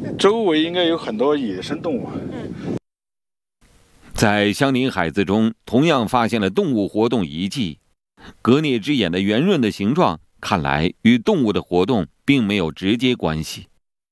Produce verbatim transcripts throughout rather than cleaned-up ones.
周围应该有很多野生动物。 在相邻海子中，同样发现了动物活动遗迹。革啮之眼的圆润的形状，看来与动物的活动并没有直接关系。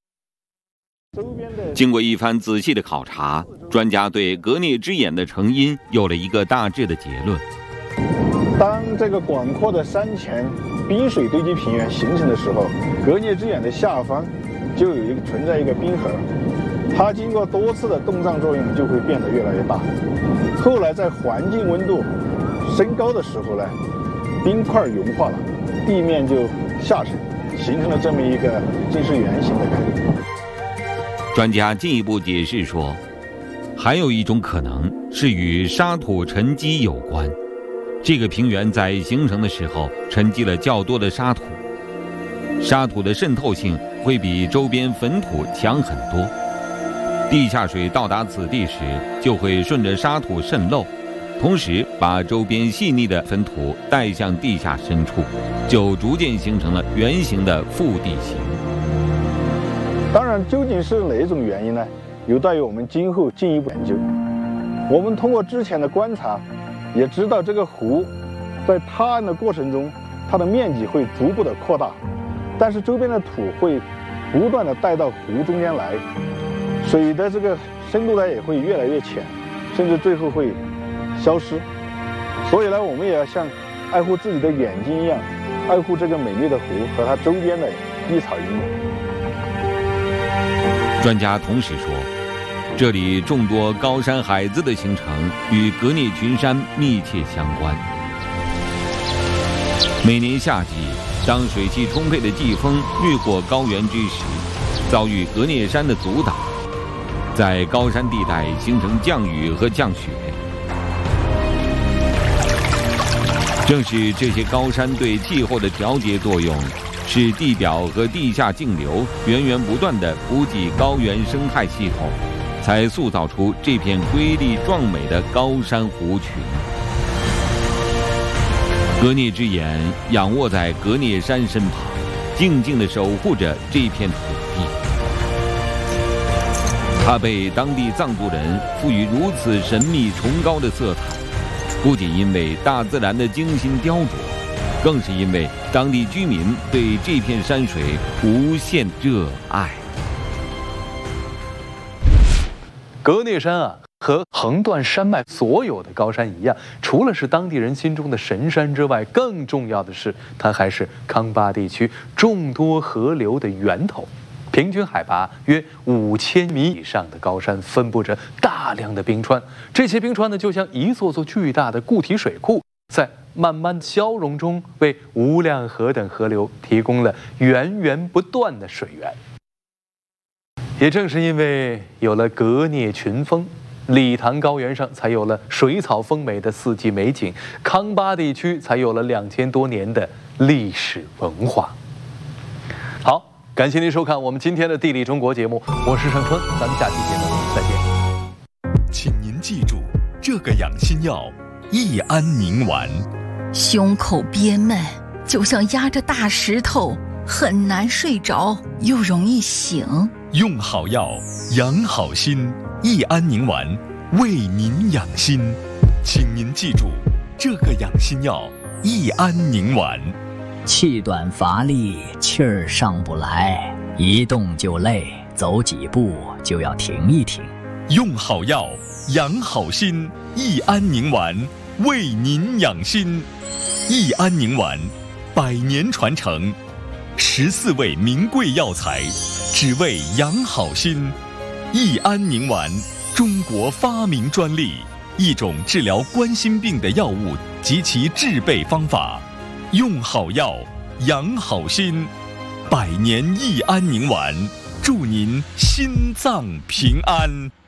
经过一番仔细的考察，专家对革啮之眼的成因有了一个大致的结论。 当这个广阔的山前冰水堆积平原形成的时候，革啮之眼的下方就有一个存在一个冰河，它经过多次的冻胀作用就会变得越来越大。后来在环境温度升高的时候呢，冰块融化了，地面就下沉，形成了这么一个近似圆形的坑。 专家进一步解释说，还有一种可能是与沙土沉积有关。这个平原在形成的时候沉积了较多的沙土，沙土的渗透性会比周边粉土强很多。地下水到达此地时，就会顺着沙土渗漏，同时把周边细腻的粉土带向地下深处，就逐渐形成了圆形的腹地形。 当然，究竟是哪种原因呢？有待于我们今后进一步研究。我们通过之前的观察，也知道这个湖在塌岸的过程中，它的面积会逐步的扩大，但是周边的土会不断的带到湖中间来，水的这个深度呢也会越来越浅，甚至最后会消失。所以呢，我们也要像爱护自己的眼睛一样，爱护这个美丽的湖和它周边的一草一木。 专家同时说，这里众多高山海子的形成与革啮群山密切相关。每年夏季，当水汽充沛的季风掠过高原之时，遭遇革啮山的阻挡，在高山地带形成降雨和降雪。正是这些高山对气候的调节作用，使地表和地下径流源源不断地补给高原生态系统，才塑造出这片瑰丽壮美的高山湖群。革啮之眼仰卧在革啮山身旁，静静地守护着这片土地。它被当地藏族人赋予如此神秘崇高的色彩，不仅因为大自然的精心雕琢，更是因为当地居民对这片山水无限热爱。 革啮山啊，和横断山脉所有的高山一样，除了是当地人心中的神山之外，更重要的是，它还是康巴地区众多河流的源头。平均海拔约五千米以上的高山，分布着大量的冰川。这些冰川呢，就像一座座巨大的固体水库，在慢慢消融中，为无量河等河流提供了源源不断的水源。也正是因为有了革啮群峰，理塘高原上才有了水草丰美的四季美景，康巴地区才有了两千多年的历史文化。好，感谢您收看我们今天的《地理中国》节目，我是盛春，咱们下期节目再见。 请您记住这个养心药——益安宁丸。 胸口憋闷，就像压着大石头，很难睡着，又容易醒。 用好药，养好心。益安宁丸为您养心，请您记住这个养心药——益安宁丸。 气短乏力，气儿上不来，一动就累，走几步就要停一停。 用好药，养好心。益安宁丸为您养心。益安宁丸，百年传承，十四味名贵药材，只为养好心。益安宁丸，中国发明专利，一种治疗冠心病的药物及其制备方法。用好药，养好心。百年益安宁丸，祝您心脏平安。